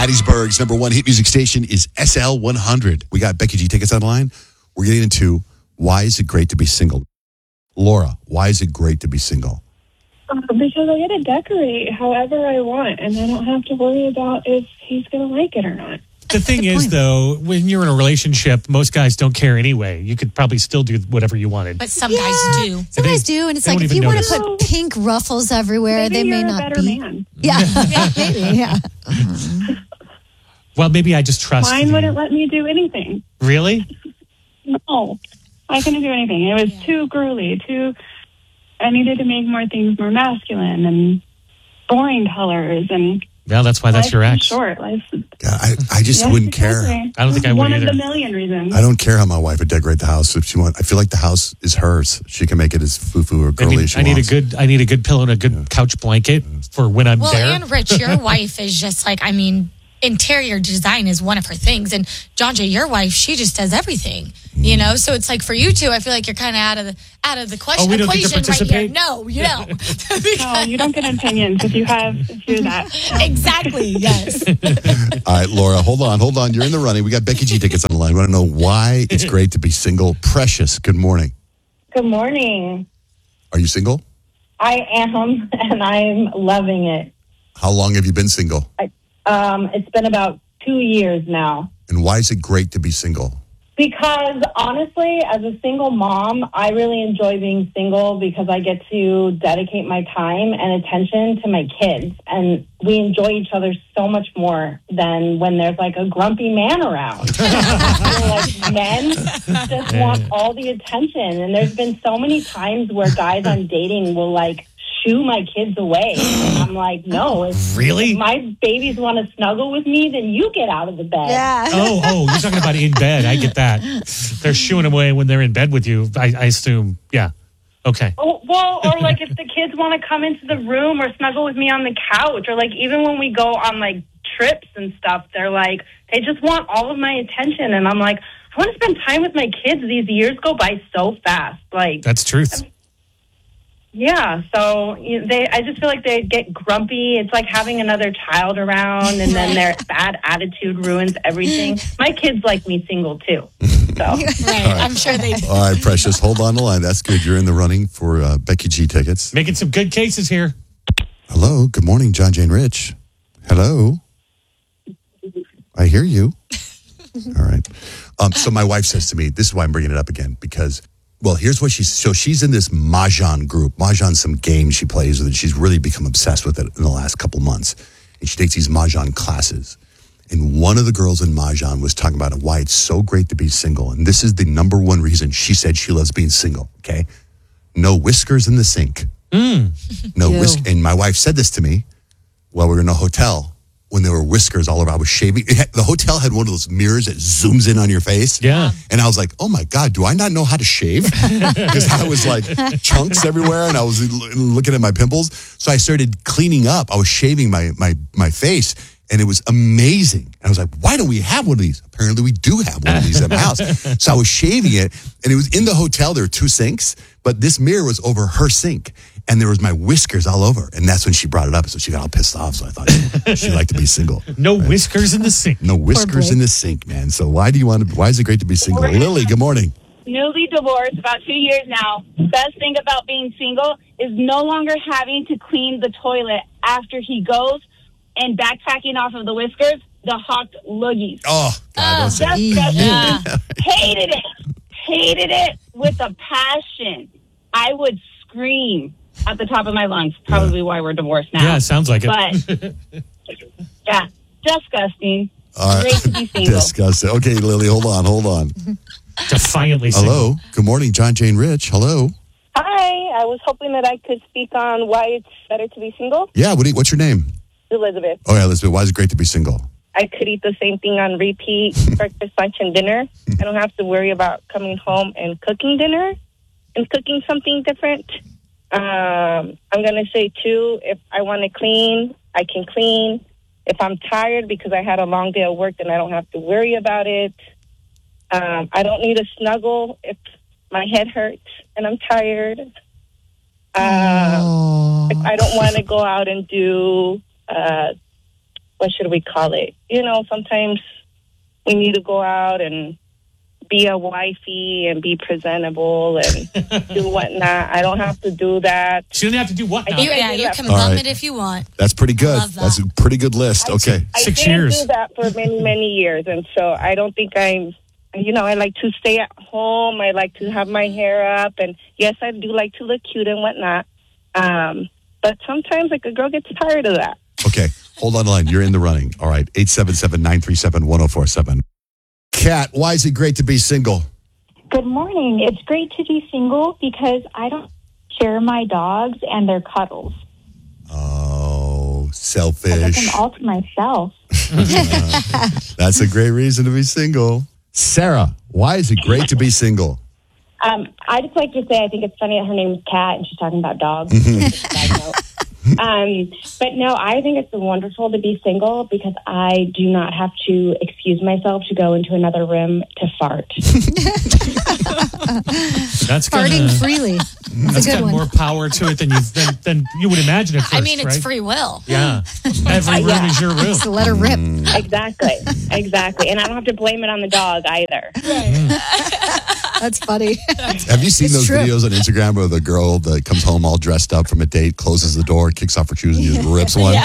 Hattiesburg's number one hit music station is SL 100. We got Becky G tickets online. We're getting into why is it great to be single? Laura, why is it great to be single? Because I get to decorate however I want, and I don't have to worry about if he's going to like it or not. The thing is, though, when you're in a relationship, most guys don't care anyway. You could probably still do whatever you wanted. But some guys do. Some guys do, and it's like, if you want to put pink ruffles everywhere, Maybe they may you're not a better be. man. Yeah, maybe, yeah. Well, maybe I just trust Mine you. wouldn't let me do anything. Really? No, I couldn't do anything. It was too girly, I needed to make more things more masculine and boring colors and... Well, that's why that's your ex. Short. I just wouldn't care. I don't think I would One either. of the million reasons. I don't care how my wife would decorate the house. If she wants, I feel like the house is hers. She can make it as foo-foo or girly as she wants. I need a good pillow and a good couch blanket for when I'm there. Well, and Rich, your wife is just like, interior design is one of her things. And John Jay, your wife, she just does everything. You know, so it's like for you two, I feel like you're kind of out of the question. Oh, we don't get to participate? Right here. No, you don't. No, you don't get opinions if you do that. Exactly. Yes. All right, Laura, hold on. You're in the running. We got Becky G tickets on the line. We want to know why it's great to be single. Precious, good morning. Good morning. Are you single? I am, and I'm loving it. How long have you been single? It's been about 2 years now. And why is it great to be single? Because honestly, as a single mom, I really enjoy being single because I get to dedicate my time and attention to my kids. And we enjoy each other so much more than when there's like a grumpy man around. I feel like men just want all the attention. And there's been so many times where guys I'm dating will like shoo my kids away. And I'm like, no. If my babies want to snuggle with me, then you get out of the bed. Yeah. Oh, you're talking about in bed. I get that. They're shooing away when they're in bed with you, I assume. Yeah. Okay. Oh, well, or like if the kids want to come into the room or snuggle with me on the couch, or like even when we go on like trips and stuff, they're like, they just want all of my attention. And I'm like, I want to spend time with my kids. These years go by so fast. Like, that's truth. Yeah, so I just feel like they get grumpy. It's like having another child around, and then their bad attitude ruins everything. My kids like me single, too. So. Right, I'm sure they do. All right, Precious, hold on the line. That's good. You're in the running for Becky G tickets. Making some good cases here. Hello, good morning, John Jane Rich. Hello. I hear you. All right. So my wife says to me, this is why I'm bringing it up again, because... Well, here's what she's in this Mahjong group. Mahjong's some game she plays with, and she's really become obsessed with it in the last couple months. And she takes these Mahjong classes. And one of the girls in Mahjong was talking about why it's so great to be single. And this is the number one reason she said she loves being single, okay? No whiskers in the sink. No whisk. And my wife said this to me while we were in a hotel when there were whiskers all over. I was shaving. The hotel had one of those mirrors that zooms in on your face. Yeah. And I was like, oh my God, do I not know how to shave? Because I was like chunks everywhere and I was looking at my pimples. So I started cleaning up. I was shaving my face and it was amazing. And I was like, why don't we have one of these? Apparently we do have one of these at my house. So I was shaving it and it was in the hotel. There were two sinks, but this mirror was over her sink. And there was my whiskers all over. And that's when she brought it up. So she got all pissed off. So I thought she'd like to be single. No whiskers in the sink. No whiskers in the sink, man. So why is it great to be single? Lily, good morning. Newly divorced, about 2 years now. Best thing about being single is no longer having to clean the toilet after he goes and backtracking off of the whiskers, the hawked loogies. Oh, God, Disgusting. Hated it with a passion. I would scream at the top of my lungs. Probably why we're divorced now. Yeah, it sounds like it. But, yeah, disgusting. All right. Great to be single. Disgusting. Okay, Lily, hold on. Defiantly single. Hello. Good morning, John Jane Rich. Hello. Hi. I was hoping that I could speak on why it's better to be single. Yeah, what's your name? Elizabeth. Oh, yeah, Elizabeth. Why is it great to be single? I could eat the same thing on repeat, breakfast, lunch, and dinner. I don't have to worry about coming home and cooking dinner and cooking something different. I'm going to say, too, if I want to clean, I can clean. If I'm tired because I had a long day at work, then I don't have to worry about it. I don't need a snuggle if my head hurts and I'm tired. If I don't want to go out and do what should we call it? Sometimes we need to go out and be a wifey and be presentable and do whatnot. I don't have to do that. She didn't have to do what now? You can All bum right. it if you want. That's pretty good. Love that. That's a pretty good list. Okay. I 6 didn't years. do that for many, many years. And so I don't think I like to stay at home. I like to have my hair up. And yes, I do like to look cute and whatnot. But sometimes like a girl gets tired of that. Okay. Hold on the line. You're in the running. All right. 877-937-1047. Kat, why is it great to be single? Good morning. It's great to be single because I don't share my dogs and their cuddles. Oh, I selfish. get them all to myself. That's a great reason to be single. Sarah, why is it great to be single? I just like to say I think it's funny that her name is Kat and she's talking about dogs. But no, I think it's wonderful to be single because I do not have to excuse myself to go into another room to fart. That's Farting freely. That's got more power to it than you would imagine at first. I mean, it's right? free will. Yeah. Every room is your room. Just let her rip. Exactly. And I don't have to blame it on the dog either. That's funny. Have you seen It's those true. videos on Instagram where the girl that comes home all dressed up from a date, closes the door, kicks off her shoes, and just rips one?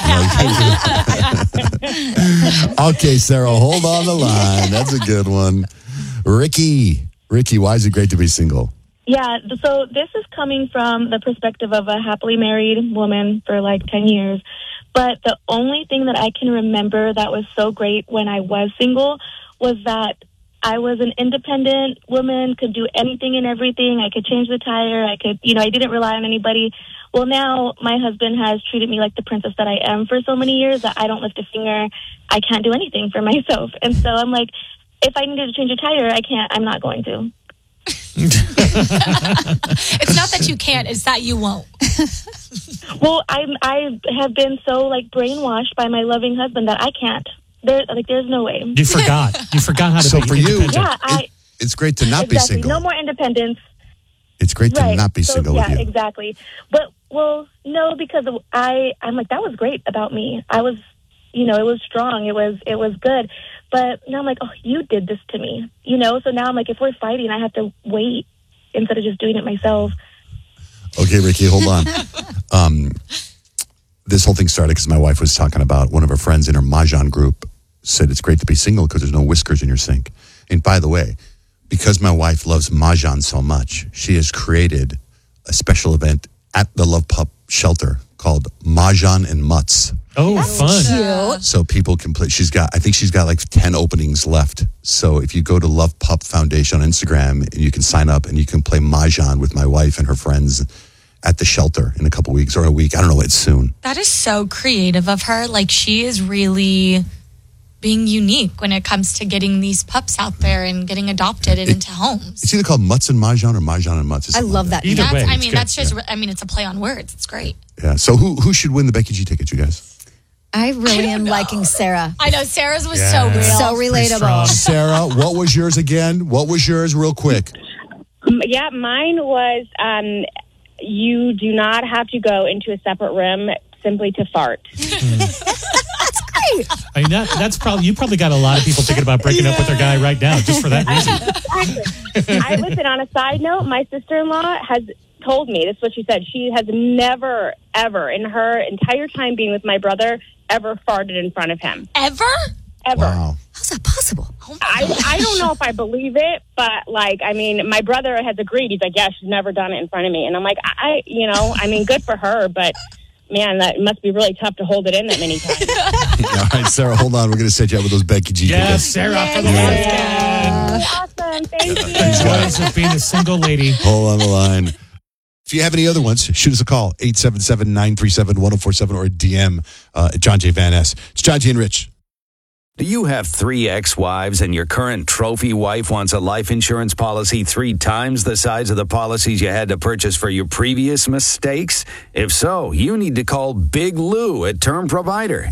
Okay, Sarah, hold on the line. That's a good one. Ricky, why is it great to be single? Yeah, so this is coming from the perspective of a happily married woman for like 10 years. But the only thing that I can remember that was so great when I was single was that I was an independent woman, could do anything and everything. I could change the tire. I didn't rely on anybody. Well, now my husband has treated me like the princess that I am for so many years that I don't lift a finger. I can't do anything for myself. And so I'm like, if I needed to change a tire, I'm not going to. It's not that you can't, it's that you won't. Well, I have been so like brainwashed by my loving husband that I can't. There's no way. You forgot how to So be for you, independent. Yeah, it's great to not be exactly. single. No more independence. It's great to not be single with you. Yeah, exactly. But no, because I'm like, that was great about me. I was, it was strong. It was good. But now I'm like, oh, you did this to me. So now I'm like, if we're fighting, I have to wait instead of just doing it myself. Okay, Ricky, hold on. This whole thing started because my wife was talking about one of her friends in her Mahjong group said it's great to be single because there's no whiskers in your sink. And by the way, because my wife loves Mahjong so much, she has created a special event at the Love Pup shelter called Mahjong and Mutts. Oh, fun. Cute. So people can play. I think she's got like 10 openings left. So if you go to Love Pup Foundation on Instagram and you can sign up and you can play Mahjong with my wife and her friends at the shelter in a couple weeks or a week. I don't know, it's soon. That is so creative of her. Like, she is really being unique when it comes to getting these pups out there and getting adopted and into homes. It's either called Mutts and Mahjong or Mahjong and Mutts. I love that. Either way, I it's mean, good. that's just, it's a play on words. It's great. Yeah. So who should win the Becky G tickets, you guys? I really am liking Sarah. I know, Sarah's was Yeah. so real. So relatable. Sarah, what was yours again? What was yours real quick? Yeah, mine was you do not have to go into a separate room simply to fart. I mean, that's probably, you probably got a lot of people thinking about breaking up with their guy right now just for that reason. Listen, on a side note, my sister-in-law has told me, this is what she said, she has never, ever, in her entire time being with my brother, ever farted in front of him. Ever? Ever. Wow. How's that possible? I don't know if I believe it, but my brother has agreed. He's like, yeah, she's never done it in front of me. And I'm like, good for her, but man, that must be really tough to hold it in that many times. All right, Sarah, hold on. We're going to set you up with those Becky G Yes, tickets. Sarah for the weekend. Awesome. Thank you. Joys of being a single lady. Hold on the line. If you have any other ones, shoot us a call, 877-937-1047 or DM at John J. Van Ness. It's John J. and Rich. Do you have 3 ex-wives and your current trophy wife wants a life insurance policy 3 times the size of the policies you had to purchase for your previous mistakes? If so, you need to call Big Lou at Term Provider,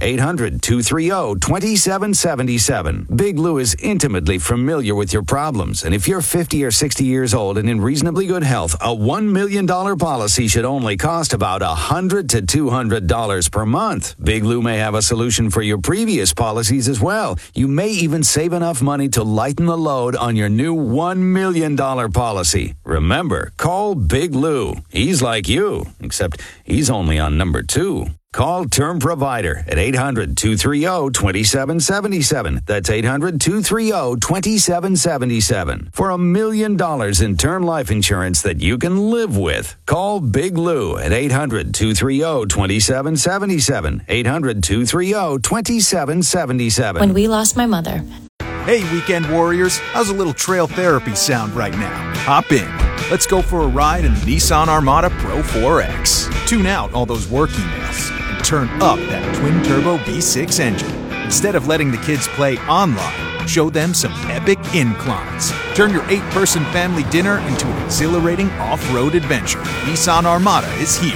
800-230-2777. Big Lou is intimately familiar with your problems, and if you're 50 or 60 years old and in reasonably good health, a $1 million policy should only cost about $100 to $200 per month. Big Lou may have a solution for your previous policies as well. You may even save enough money to lighten the load on your new $1 million policy. Remember, call Big Lou. He's like you, except he's only on number 2. Call Term Provider at 800-230-2777. That's 800-230-2777. For $1 million in term life insurance that you can live with. Call Big Lou at 800-230-2777. 800-230-2777. When we lost my mother. Hey, weekend warriors. How's a little trail therapy sound right now? Hop in. Let's go for a ride in the Nissan Armada Pro 4X. Tune out all those work emails. Turn up that twin-turbo V6 engine. Instead of letting the kids play online, show them some epic inclines. Turn your 8-person family dinner into an exhilarating off-road adventure. Nissan Armada is here.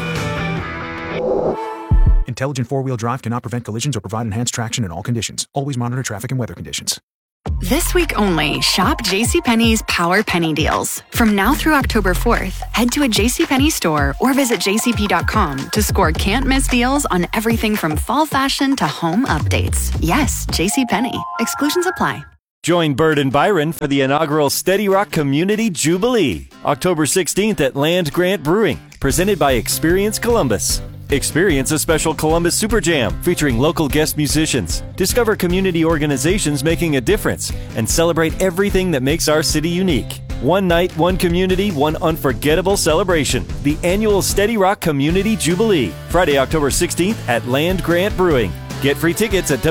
Intelligent four-wheel drive cannot prevent collisions or provide enhanced traction in all conditions. Always monitor traffic and weather conditions. This week only, shop JCPenney's Power Penny Deals. From now through October 4th, head to a JCPenney store or visit jcp.com to score can't-miss deals on everything from fall fashion to home updates. Yes, JCPenney. Exclusions apply. Join Bird and Byron for the inaugural Steady Rock Community Jubilee, October 16th at Land Grant Brewing, presented by Experience Columbus. Experience a special Columbus Super Jam featuring local guest musicians. Discover community organizations making a difference and celebrate everything that makes our city unique. One night, one community, one unforgettable celebration. The annual Steady Rock Community Jubilee, Friday, October 16th at Land Grant Brewing. Get free tickets at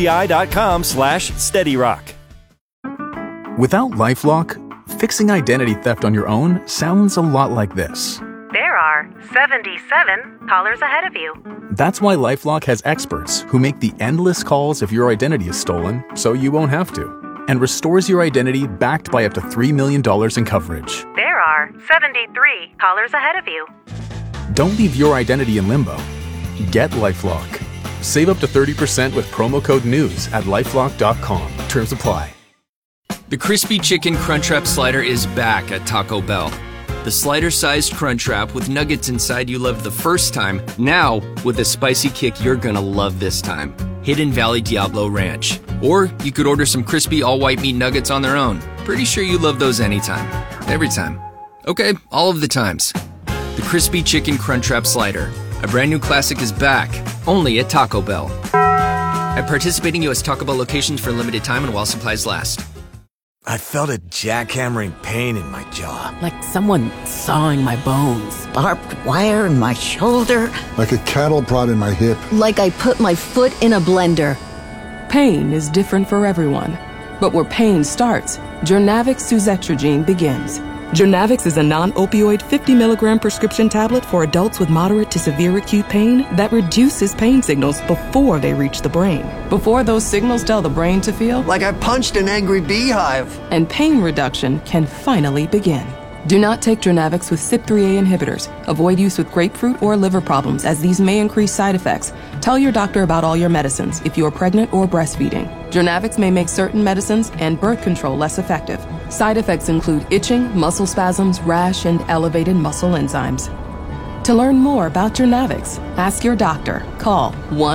WNCI.com/SteadyRock. Without LifeLock, fixing identity theft on your own sounds a lot like this. There are 77 callers ahead of you. That's why LifeLock has experts who make the endless calls if your identity is stolen so you won't have to, and restores your identity backed by up to $3 million in coverage. There are 73 callers ahead of you. Don't leave your identity in limbo. Get LifeLock. Save up to 30% with promo code NEWS at LifeLock.com. Terms apply. The Crispy Chicken Crunchwrap Slider is back at Taco Bell. The slider-sized Crunchwrap with nuggets inside you loved the first time, now with a spicy kick you're gonna love this time. Hidden Valley Diablo Ranch. Or you could order some crispy all-white meat nuggets on their own. Pretty sure you love those anytime. Every time. Okay, all of the times. The Crispy Chicken Crunchwrap Slider. A brand new classic is back, only at Taco Bell. At participating U.S. Taco Bell locations for a limited time and while supplies last. I felt a jackhammering pain in my jaw. Like someone sawing my bones. Barbed wire in my shoulder. Like a cattle prod in my hip. Like I put my foot in a blender. Pain is different for everyone. But where pain starts, Journavx Suzetrigine begins. Journavx is a non-opioid 50-milligram prescription tablet for adults with moderate to severe acute pain that reduces pain signals before they reach the brain. Before those signals tell the brain to feel like I punched an angry beehive. And pain reduction can finally begin. Do not take Journavx with CYP3A inhibitors. Avoid use with grapefruit or liver problems, as these may increase side effects. Tell your doctor about all your medicines if you are pregnant or breastfeeding. Journavx may make certain medicines and birth control less effective. Side effects include itching, muscle spasms, rash, and elevated muscle enzymes. To learn more about Journavx, ask your doctor. Call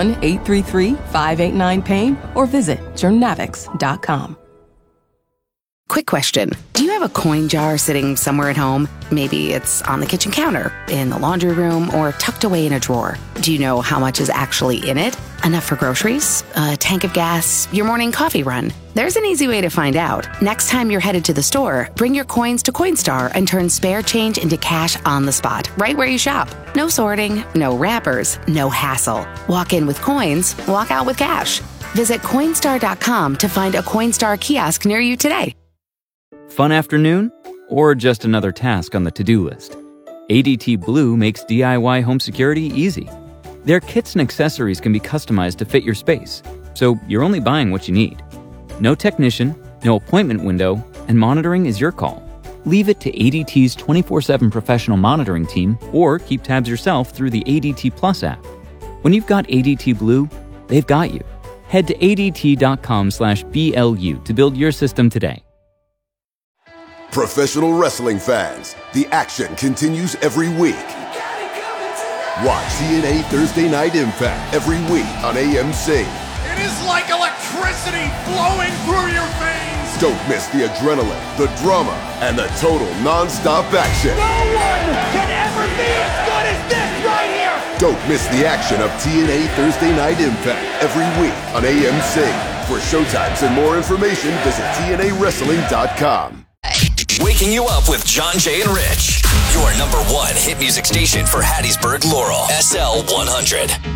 1-833-589-PAIN or visit journavx.com. Quick question. Do you have a coin jar sitting somewhere at home? Maybe it's on the kitchen counter, in the laundry room, or tucked away in a drawer. Do you know how much is actually in it? Enough for groceries? A tank of gas? Your morning coffee run? There's an easy way to find out. Next time you're headed to the store, bring your coins to Coinstar and turn spare change into cash on the spot, right where you shop. No sorting, no wrappers, no hassle. Walk in with coins, walk out with cash. Visit Coinstar.com to find a Coinstar kiosk near you today. Fun afternoon? Or just another task on the to-do list? ADT Blue makes DIY home security easy. Their kits and accessories can be customized to fit your space, so you're only buying what you need. No technician, no appointment window, and monitoring is your call. Leave it to ADT's 24/7 professional monitoring team or keep tabs yourself through the ADT Plus app. When you've got ADT Blue, they've got you. Head to ADT.com/BLU to build your system today. Professional wrestling fans, the action continues every week. Watch TNA Thursday Night Impact every week on AMC. It is like electricity flowing through your veins. Don't miss the adrenaline, the drama, and the total non-stop action. No one can ever be as good as this right here. Don't miss the action of TNA Thursday Night Impact every week on AMC. For showtimes and more information, visit TNAWrestling.com. Waking you up with John, Jay, and Rich. Your number one hit music station for Hattiesburg, Laurel. SL 100.